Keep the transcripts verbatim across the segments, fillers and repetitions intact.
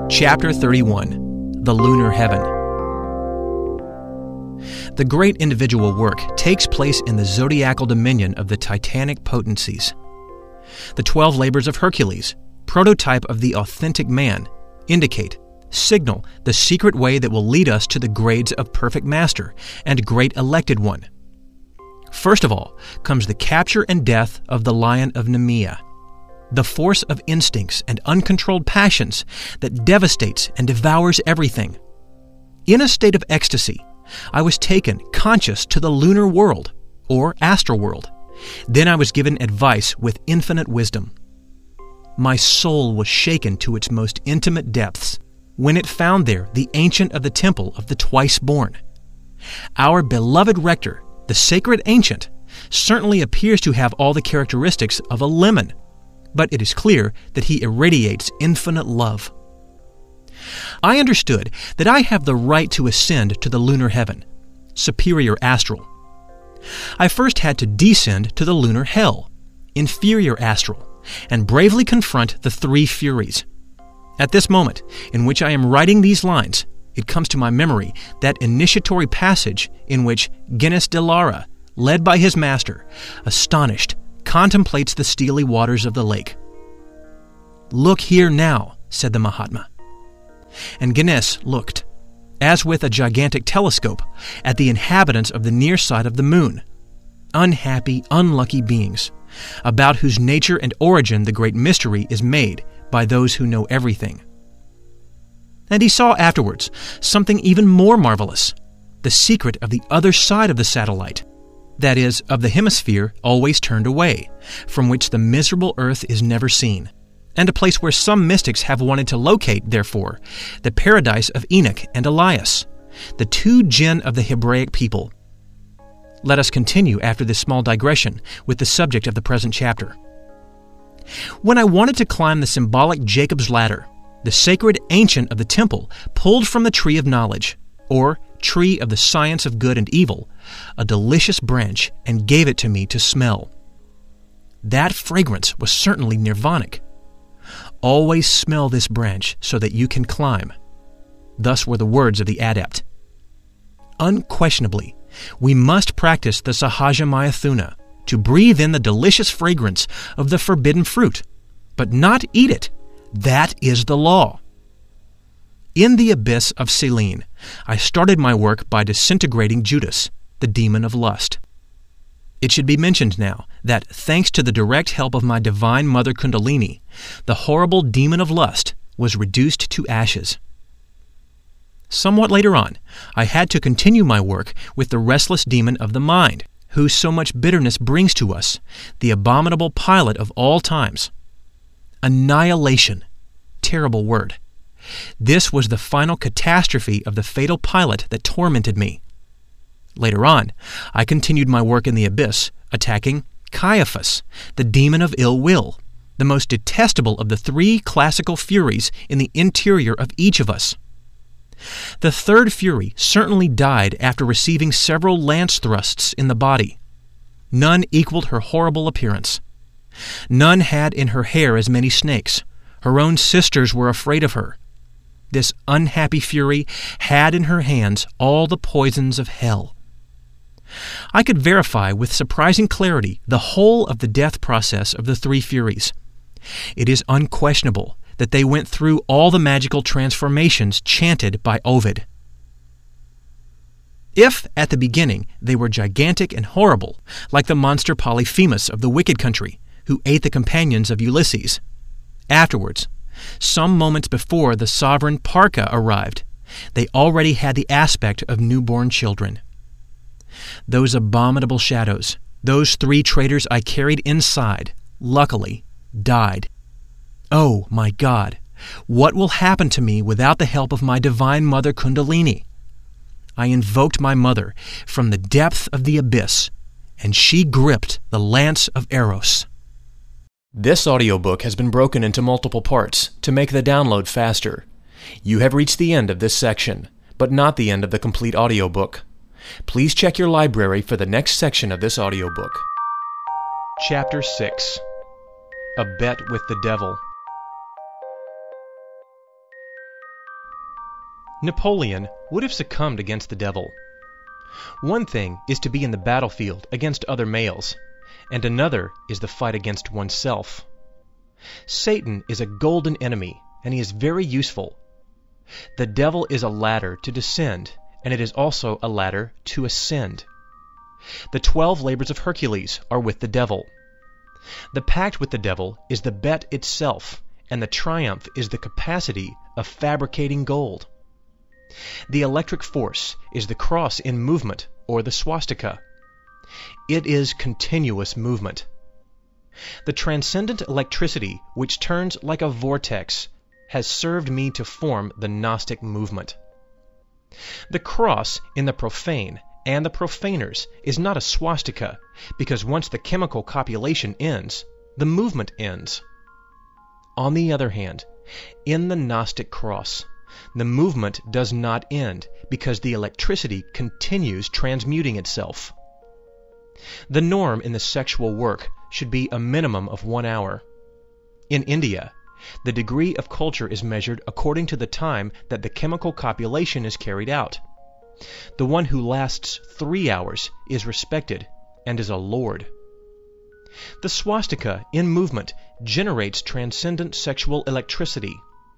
Chapter thirty-one. The Lunar Heaven. The great individual work takes place in the zodiacal dominion of the titanic potencies. The twelve labors of Hercules, prototype of the authentic man, indicate, signal the secret way that will lead us to the grades of perfect master and great elected one. First of all comes the capture and death of the lion of Nemea, the force of instincts and uncontrolled passions that devastates and devours everything. In a state of ecstasy, I was taken conscious to the lunar world, or astral world. Then I was given advice with infinite wisdom. My soul was shaken to its most intimate depths when it found there the ancient of the temple of the twice-born. Our beloved rector, the sacred ancient, certainly appears to have all the characteristics of a lemon, but it is clear that he irradiates infinite love. I understood that I have the right to ascend to the lunar heaven, superior astral. I first had to descend to the lunar hell, inferior astral, and bravely confront the three furies. At this moment, in which I am writing these lines, it comes to my memory that initiatory passage in which Gines de Lara, led by his master, astonished, contemplates the steely waters of the lake. "Look here now," said the Mahatma. And Gines looked, as with a gigantic telescope, at the inhabitants of the near side of the moon, unhappy, unlucky beings, about whose nature and origin the great mystery is made by those who know everything. And he saw afterwards something even more marvelous, the secret of the other side of the satellite, that is, of the hemisphere always turned away, from which the miserable earth is never seen, and a place where some mystics have wanted to locate, therefore, the paradise of Enoch and Elias, the two jinn of the Hebraic people. Let us continue after this small digression with the subject of the present chapter. When I wanted to climb the symbolic Jacob's ladder, the sacred ancient of the temple pulled from the tree of knowledge, or tree of the science of good and evil, a delicious branch and gave it to me to smell. That fragrance was certainly nirvanic. "Always smell this branch so that you can climb." Thus were the words of the adept. Unquestionably, we must practice the Sahaja Mayatuna to breathe in the delicious fragrance of the forbidden fruit, but not eat it. That is the law. In the abyss of Selene, I started my work by disintegrating Judas, the demon of lust. It should be mentioned now that, thanks to the direct help of my divine mother Kundalini, the horrible demon of lust was reduced to ashes. Somewhat later on, I had to continue my work with the restless demon of the mind, who so much bitterness brings to us, the abominable pilot of all times. Annihilation. Terrible word. This was the final catastrophe of the fatal pilot that tormented me. Later on, I continued my work in the abyss, attacking Caiaphas, the demon of ill will, the most detestable of the three classical furies in the interior of each of us. The third fury certainly died after receiving several lance thrusts in the body. None equaled her horrible appearance. None had in her hair as many snakes. Her own sisters were afraid of her. This unhappy fury had in her hands all the poisons of hell. I could verify with surprising clarity the whole of the death process of the three furies. It is unquestionable that they went through all the magical transformations chanted by Ovid. If, at the beginning, they were gigantic and horrible, like the monster Polyphemus of the wicked country, who ate the companions of Ulysses, afterwards, some moments before the sovereign Parca arrived, they already had the aspect of newborn children. Those abominable shadows, those three traitors I carried inside, luckily, died. Oh, my God, what will happen to me without the help of my divine mother Kundalini? I invoked my mother from the depth of the abyss, and she gripped the lance of Eros. This audiobook has been broken into multiple parts to make the download faster. You have reached the end of this section, but not the end of the complete audiobook. Please check your library for the next section of this audiobook. Chapter six. A Bet with the Devil. Napoleon would have succumbed against the devil. One thing is to be in the battlefield against other males, and another is the fight against oneself. Satan is a golden enemy, and he is very useful. The devil is a ladder to descend, and it is also a ladder to ascend. The twelve labors of Hercules are with the devil. The pact with the devil is the bet itself, and the triumph is the capacity of fabricating gold. The electric force is the cross in movement, or the swastika. It is continuous movement. The transcendent electricity, which turns like a vortex, has served me to form the Gnostic movement. The cross in the profane and the profaners is not a swastika, because once the chemical copulation ends, the movement ends. On the other hand, in the Gnostic cross, the movement does not end, because the electricity continues transmuting itself. The norm in the sexual work should be a minimum of one hour. In India, the degree of culture is measured according to the time that the chemical copulation is carried out. The one who lasts three hours is respected and is a lord. The swastika in movement generates transcendent sexual electricity.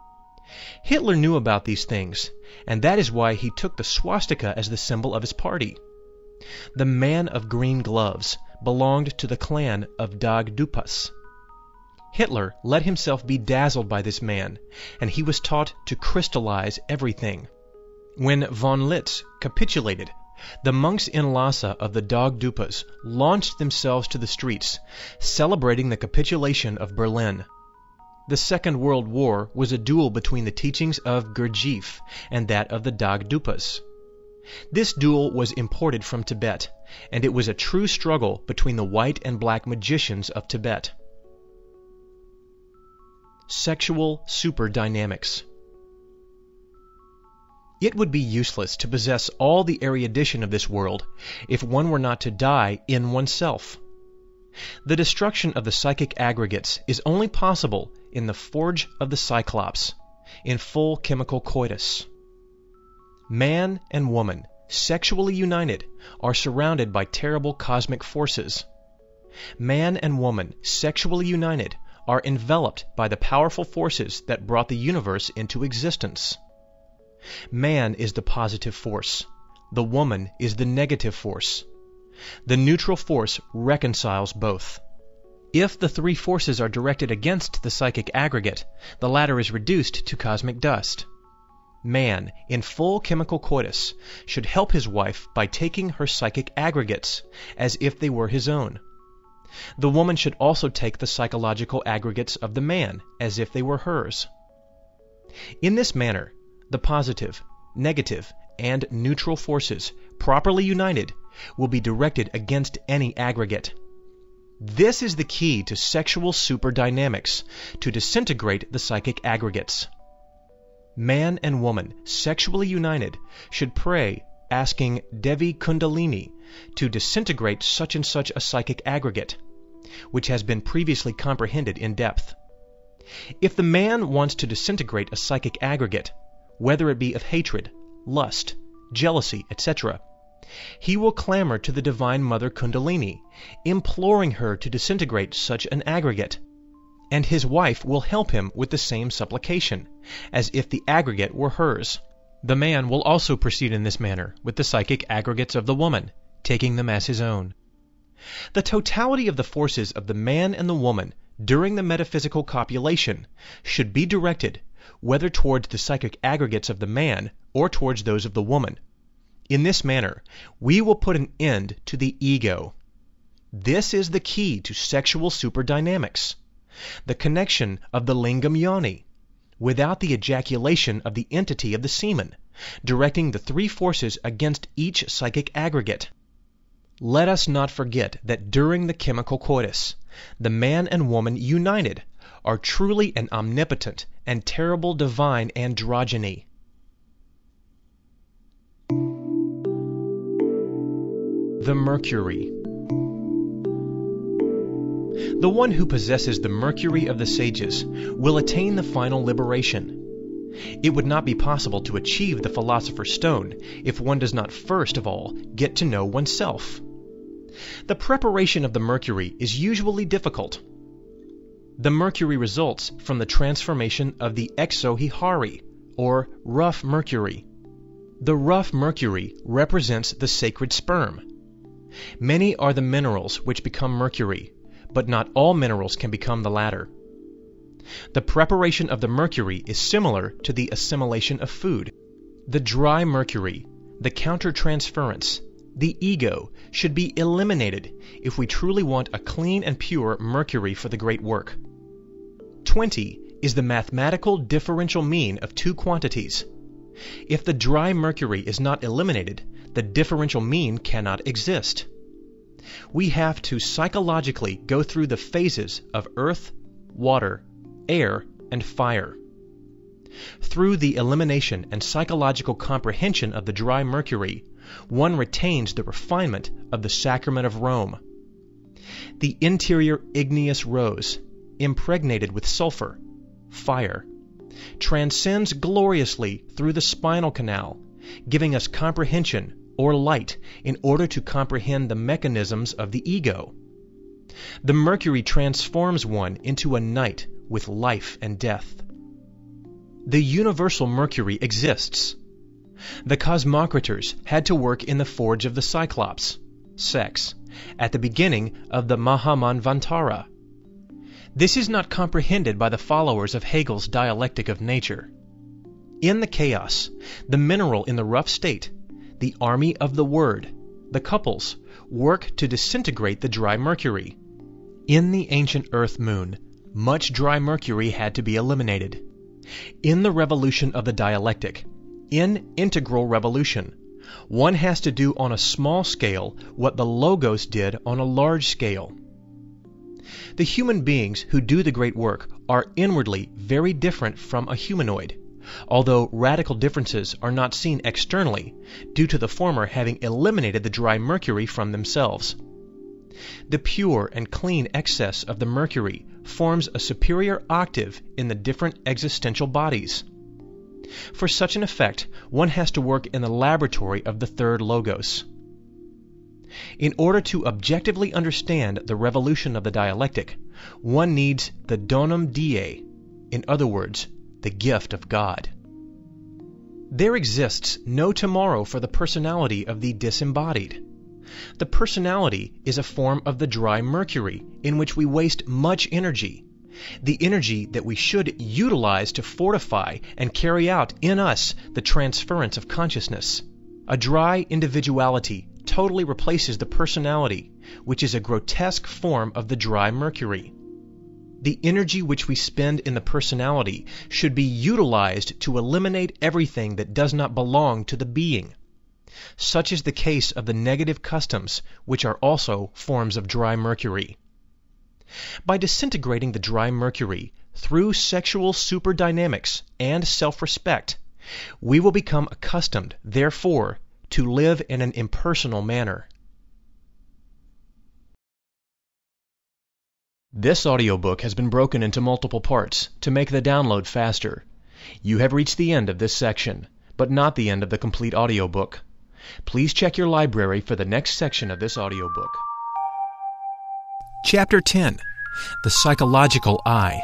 Hitler knew about these things, and that is why he took the swastika as the symbol of his party. The man of green gloves belonged to the clan of Dag Dupas. Hitler let himself be dazzled by this man, and he was taught to crystallize everything. When von Litz capitulated, the monks in Lhasa of the Dag Dupas launched themselves to the streets, celebrating the capitulation of Berlin. The Second World War was a duel between the teachings of Gurdjieff and that of the Dag Dupas. This duel was imported from Tibet, and it was a true struggle between the white and black magicians of Tibet. Sexual superdynamics. It would be useless to possess all the erudition of this world if one were not to die in oneself. The destruction of the psychic aggregates is only possible in the forge of the Cyclops, in full chemical coitus. Man and woman, sexually united, are surrounded by terrible cosmic forces. Man and woman, sexually united, are enveloped by the powerful forces that brought the universe into existence. Man is the positive force. The woman is the negative force. The neutral force reconciles both. If the three forces are directed against the psychic aggregate, the latter is reduced to cosmic dust. Man, in full chemical coitus, should help his wife by taking her psychic aggregates, as if they were his own. The woman should also take the psychological aggregates of the man, as if they were hers. In this manner, the positive, negative, and neutral forces, properly united, will be directed against any aggregate. This is the key to sexual superdynamics, to disintegrate the psychic aggregates. Man and woman, sexually united, should pray, asking Devi Kundalini to disintegrate such and such a psychic aggregate, which has been previously comprehended in depth. If the man wants to disintegrate a psychic aggregate, whether it be of hatred, lust, jealousy, et cetera, he will clamor to the Divine Mother Kundalini, imploring her to disintegrate such an aggregate, and his wife will help him with the same supplication, as if the aggregate were hers. The man will also proceed in this manner with the psychic aggregates of the woman, taking them as his own. The totality of the forces of the man and the woman during the metaphysical copulation should be directed whether towards the psychic aggregates of the man or towards those of the woman. In this manner, we will put an end to the ego. This is the key to sexual superdynamics, the connection of the lingam yoni, without the ejaculation of the entity of the semen, directing the three forces against each psychic aggregate. Let us not forget that during the chemical coitus, the man and woman united are truly an omnipotent and terrible divine androgyny. The Mercury. The one who possesses the Mercury of the sages will attain the final liberation. It would not be possible to achieve the Philosopher's Stone if one does not first of all get to know oneself. The preparation of the mercury is usually difficult. The mercury results from the transformation of the exohihari, or rough mercury. The rough mercury represents the sacred sperm. Many are the minerals which become mercury, but not all minerals can become the latter. The preparation of the mercury is similar to the assimilation of food. The dry mercury, the countertransference, the ego should be eliminated if we truly want a clean and pure mercury for the great work. twenty is the mathematical differential mean of two quantities. If the dry mercury is not eliminated, the differential mean cannot exist. We have to psychologically go through the phases of earth, water, air, and fire. Through the elimination and psychological comprehension of the dry mercury, one retains the refinement of the sacrament of Rome. The interior igneous rose, impregnated with sulfur, fire, transcends gloriously through the spinal canal, giving us comprehension or light in order to comprehend the mechanisms of the ego. The mercury transforms one into a knight with life and death. The universal mercury exists. The cosmocrators had to work in the forge of the Cyclops, sex, at the beginning of the Mahamanvantara. This is not comprehended by the followers of Hegel's dialectic of nature. In the chaos, the mineral in the rough state, the army of the word, the couples, work to disintegrate the dry mercury. In the ancient earth moon, much dry mercury had to be eliminated. In the revolution of the dialectic, in integral revolution, one has to do on a small scale what the Logos did on a large scale. The human beings who do the great work are inwardly very different from a humanoid, although radical differences are not seen externally, due to the former having eliminated the dry mercury from themselves. The pure and clean excess of the mercury forms a superior octave in the different existential bodies. For such an effect, one has to work in the laboratory of the third Logos. In order to objectively understand the revolution of the dialectic, one needs the donum Dei, in other words, the gift of God. There exists no tomorrow for the personality of the disembodied. The personality is a form of the dry mercury in which we waste much energy, the energy that we should utilize to fortify and carry out in us the transference of consciousness. A dry individuality totally replaces the personality, which is a grotesque form of the dry mercury. The energy which we spend in the personality should be utilized to eliminate everything that does not belong to the being. Such is the case of the negative customs, which are also forms of dry mercury. By disintegrating the dry mercury through sexual superdynamics and self-respect, we will become accustomed, therefore, to live in an impersonal manner. This audiobook has been broken into multiple parts to make the download faster. You have reached the end of this section, but not the end of the complete audiobook. Please check your library for the next section of this audiobook. Chapter ten. The Psychological I.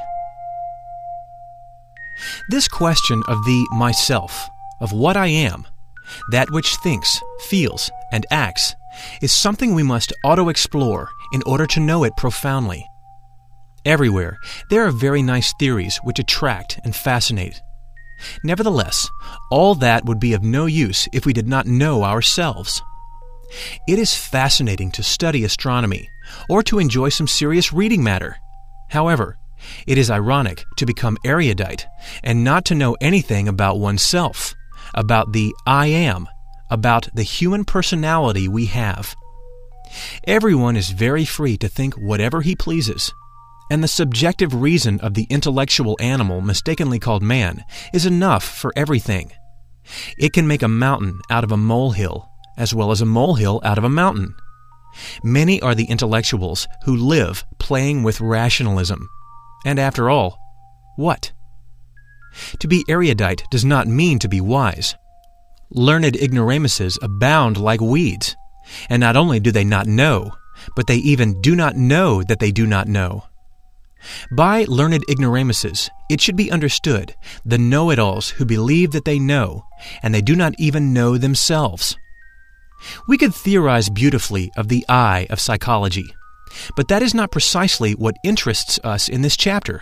This question of the myself, of what I am, that which thinks, feels, and acts, is something we must auto-explore in order to know it profoundly. Everywhere, there are very nice theories which attract and fascinate. Nevertheless, all that would be of no use if we did not know ourselves. It is fascinating to study astronomy, or to enjoy some serious reading matter. However, it is ironic to become erudite and not to know anything about oneself, about the I am, about the human personality we have. Everyone is very free to think whatever he pleases, and the subjective reason of the intellectual animal mistakenly called man is enough for everything. It can make a mountain out of a molehill, as well as a molehill out of a mountain. Many are the intellectuals who live playing with rationalism. And after all, what? To be erudite does not mean to be wise. Learned ignoramuses abound like weeds, and not only do they not know, but they even do not know that they do not know. By learned ignoramuses, it should be understood the know-it-alls who believe that they know, and they do not even know themselves. We could theorize beautifully of the eye of psychology, but that is not precisely what interests us in this chapter.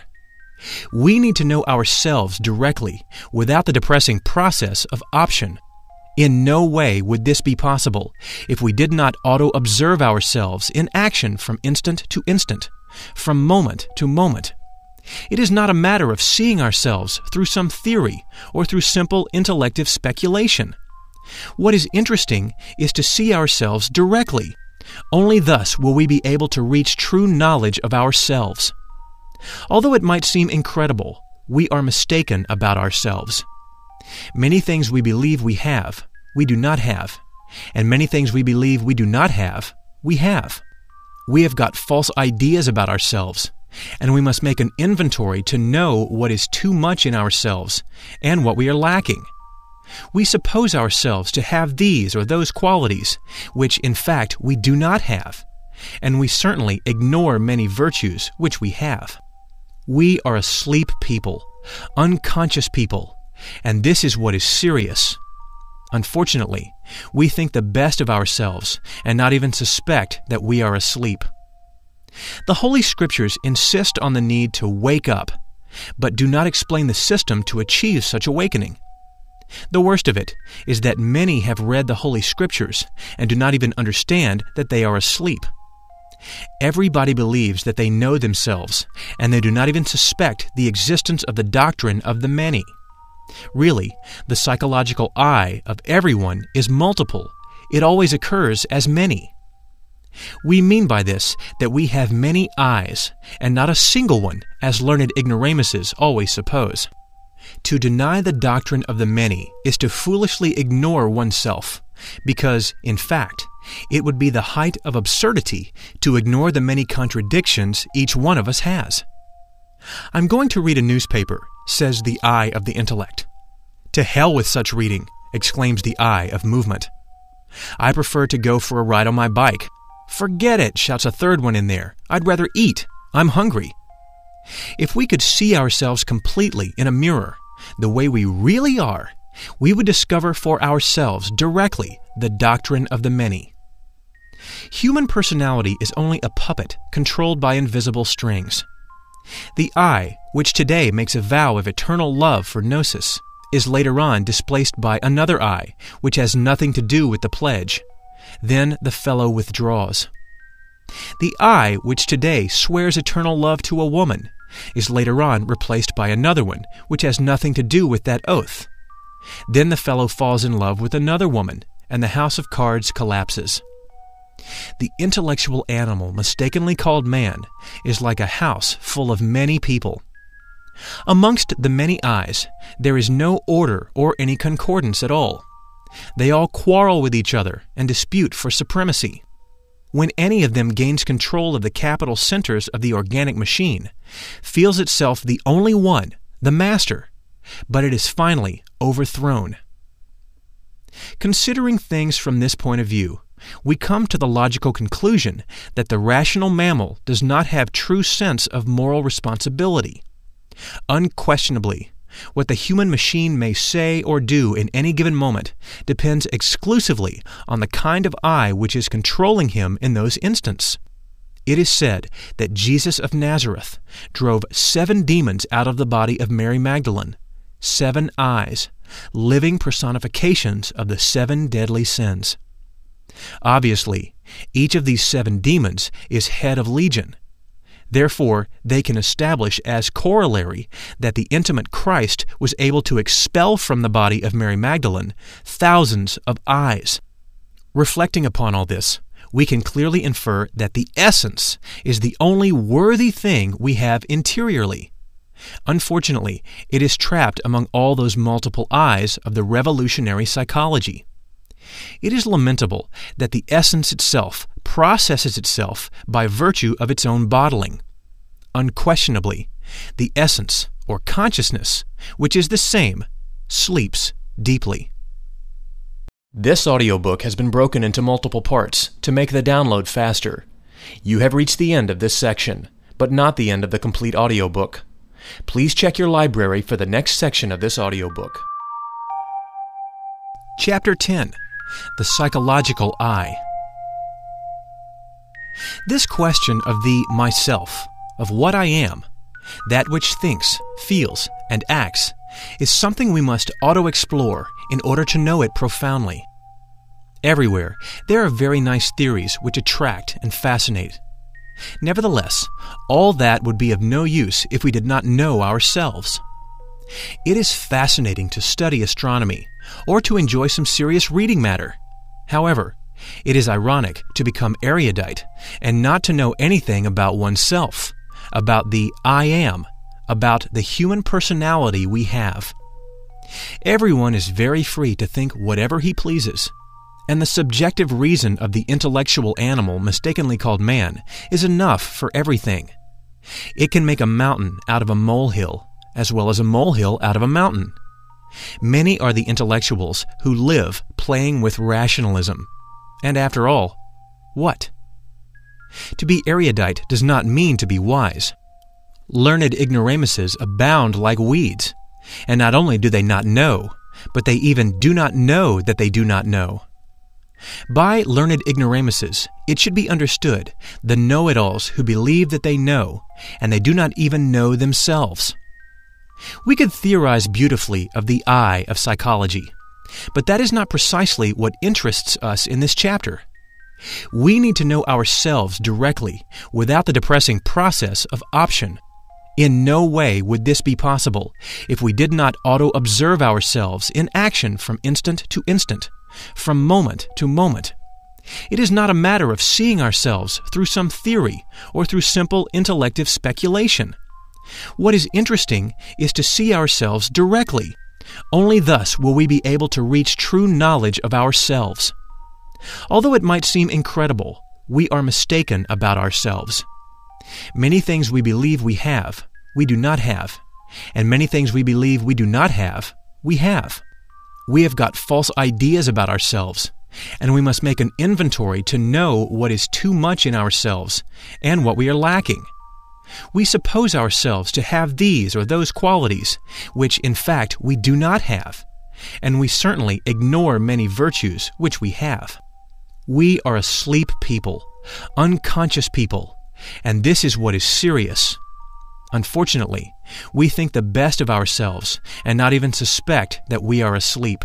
We need to know ourselves directly without the depressing process of option. In no way would this be possible if we did not auto-observe ourselves in action from instant to instant, from moment to moment. It is not a matter of seeing ourselves through some theory or through simple intellective speculation. What is interesting is to see ourselves directly. Only thus will we be able to reach true knowledge of ourselves. Although it might seem incredible, we are mistaken about ourselves. Many things we believe we have, we do not have, and many things we believe we do not have, we have. We have got false ideas about ourselves, and we must make an inventory to know what is too much in ourselves and what we are lacking. We suppose ourselves to have these or those qualities, which in fact we do not have, and we certainly ignore many virtues which we have. We are asleep people, unconscious people, and this is what is serious. Unfortunately, we think the best of ourselves and not even suspect that we are asleep. The Holy Scriptures insist on the need to wake up, but do not explain the system to achieve such awakening. The worst of it is that many have read the Holy Scriptures and do not even understand that they are asleep. Everybody believes that they know themselves, and they do not even suspect the existence of the doctrine of the many. Really, the psychological I of everyone is multiple. It always occurs as many. We mean by this that we have many eyes, and not a single one, as learned ignoramuses always suppose. To deny the doctrine of the many is to foolishly ignore oneself, because, in fact, it would be the height of absurdity to ignore the many contradictions each one of us has. I'm going to read a newspaper, says the eye of the intellect. To hell with such reading, exclaims the eye of movement. I prefer to go for a ride on my bike. Forget it, shouts a third one in there. I'd rather eat. I'm hungry. If we could see ourselves completely in a mirror, the way we really are, we would discover for ourselves directly the doctrine of the many. Human personality is only a puppet controlled by invisible strings. The I, which today makes a vow of eternal love for Gnosis, is later on displaced by another I, which has nothing to do with the pledge. Then the fellow withdraws. The I, which today swears eternal love to a woman, is later on replaced by another one, which has nothing to do with that oath. Then the fellow falls in love with another woman, and the house of cards collapses. The intellectual animal mistakenly called man is like a house full of many people. Amongst the many eyes, there is no order or any concordance at all. They all quarrel with each other and dispute for supremacy. When any of them gains control of the capital centers of the organic machine, feels itself the only one, the master, but it is finally overthrown. Considering things from this point of view, we come to the logical conclusion that the rational mammal does not have true sense of moral responsibility. Unquestionably, what the human machine may say or do in any given moment depends exclusively on the kind of I which is controlling him in those instants. It is said that Jesus of Nazareth drove seven demons out of the body of Mary Magdalene, seven eyes, living personifications of the seven deadly sins. Obviously, each of these seven demons is head of legion. Therefore, they can establish as corollary that the intimate Christ was able to expel from the body of Mary Magdalene thousands of eyes. Reflecting upon all this, we can clearly infer that the essence is the only worthy thing we have interiorly. Unfortunately, it is trapped among all those multiple eyes of the revolutionary psychology. It is lamentable that the essence itself processes itself by virtue of its own bottling. Unquestionably, the essence, or consciousness, which is the same, sleeps deeply. This audiobook has been broken into multiple parts to make the download faster. You have reached the end of this section, but not the end of the complete audiobook. Please check your library for the next section of this audiobook. Chapter ten. The Psychological I. This question of the myself, of what I am, that which thinks, feels, and acts, is something we must auto-explore in order to know it profoundly. Everywhere, there are very nice theories which attract and fascinate. Nevertheless, all that would be of no use if we did not know ourselves. It is fascinating to study astronomy or to enjoy some serious reading matter. However, it is ironic to become erudite and not to know anything about oneself, about the I am, about the human personality we have. Everyone is very free to think whatever he pleases, and the subjective reason of the intellectual animal mistakenly called man is enough for everything. It can make a mountain out of a molehill, as well as a molehill out of a mountain. Many are the intellectuals who live playing with rationalism. And after all, what? To be erudite does not mean to be wise. Learned ignoramuses abound like weeds, and not only do they not know, but they even do not know that they do not know. By learned ignoramuses, it should be understood the know-it-alls who believe that they know, and they do not even know themselves. We could theorize beautifully of the I of psychology, but that is not precisely what interests us in this chapter. We need to know ourselves directly without the depressing process of option. In no way would this be possible if we did not auto-observe ourselves in action from instant to instant, from moment to moment. It is not a matter of seeing ourselves through some theory or through simple intellective speculation. What is interesting is to see ourselves directly. Only thus will we be able to reach true knowledge of ourselves. Although it might seem incredible, we are mistaken about ourselves. Many things we believe we have, we do not have, and many things we believe we do not have, we have. We have got false ideas about ourselves, and we must make an inventory to know what is too much in ourselves and what we are lacking. We suppose ourselves to have these or those qualities, which in fact we do not have, and we certainly ignore many virtues which we have. We are asleep people, unconscious people, and this is what is serious. Unfortunately, we think the best of ourselves and not even suspect that we are asleep.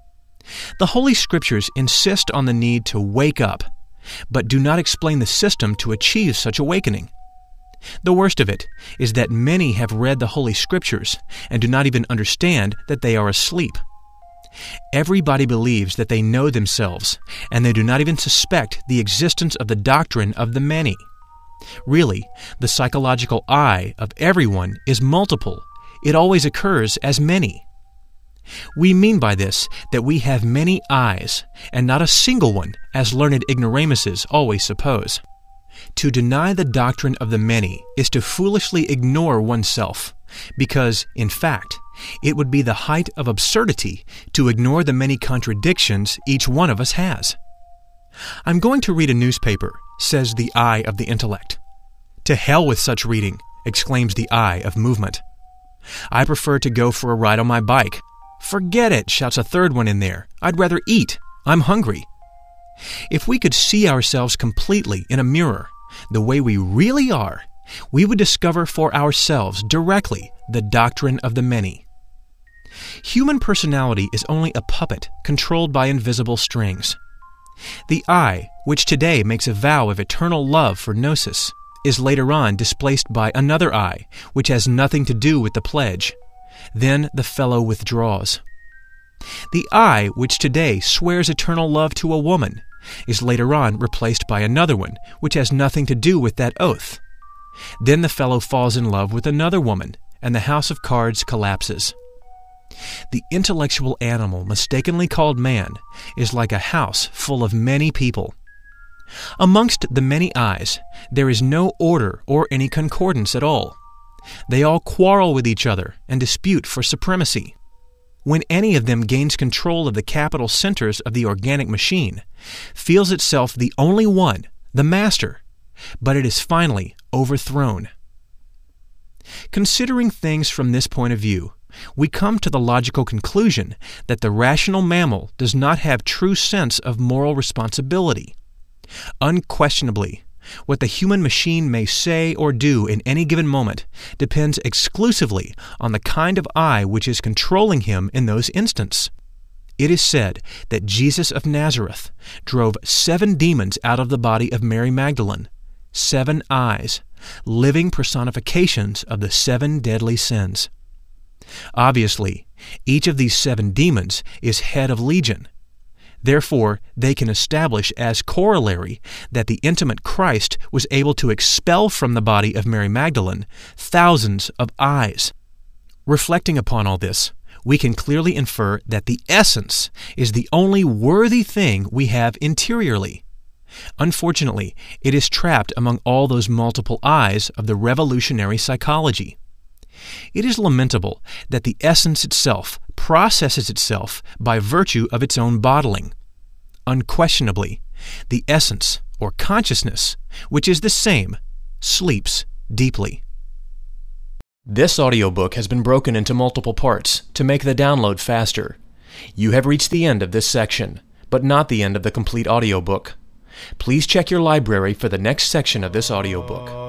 The Holy Scriptures insist on the need to wake up, but do not explain the system to achieve such awakening. The worst of it is that many have read the Holy Scriptures and do not even understand that they are asleep. Everybody believes that they know themselves, and they do not even suspect the existence of the doctrine of the many. Really, the psychological I of everyone is multiple. It always occurs as many. We mean by this that we have many I's, and not a single one, as learned ignoramuses always suppose. To deny the doctrine of the many is to foolishly ignore oneself, because, in fact, it would be the height of absurdity to ignore the many contradictions each one of us has. I'm going to read a newspaper, says the I of the intellect. To hell with such reading, exclaims the I of movement. I prefer to go for a ride on my bike. Forget it, shouts a third one in there. I'd rather eat. I'm hungry. If we could see ourselves completely in a mirror, the way we really are, we would discover for ourselves directly the doctrine of the many. Human personality is only a puppet controlled by invisible strings. The I, which today makes a vow of eternal love for Gnosis, is later on displaced by another I, which has nothing to do with the pledge. Then the fellow withdraws. The I, which today swears eternal love to a woman, is later on replaced by another one, which has nothing to do with that oath. Then the fellow falls in love with another woman, and the house of cards collapses. The intellectual animal mistakenly called man is like a house full of many people. Amongst the many I's, there is no order or any concordance at all. They all quarrel with each other and dispute for supremacy. When any of them gains control of the capital centers of the organic machine, feels itself the only one, the master, but it is finally overthrown. Considering things from this point of view, we come to the logical conclusion that the rational mammal does not have true sense of moral responsibility. Unquestionably, what the human machine may say or do in any given moment depends exclusively on the kind of I which is controlling him in those instants. It is said that Jesus of Nazareth drove seven demons out of the body of Mary Magdalene, seven eyes, living personifications of the seven deadly sins. Obviously, each of these seven demons is head of legion. Therefore, they can establish as corollary that the intimate Christ was able to expel from the body of Mary Magdalene thousands of eyes. Reflecting upon all this, we can clearly infer that the essence is the only worthy thing we have interiorly. Unfortunately, it is trapped among all those multiple eyes of the revolutionary psychology. It is lamentable that the essence itself processes itself by virtue of its own bottling. Unquestionably, the essence, or consciousness, which is the same, sleeps deeply. This audiobook has been broken into multiple parts to make the download faster. You have reached the end of this section, but not the end of the complete audiobook. Please check your library for the next section of this audiobook.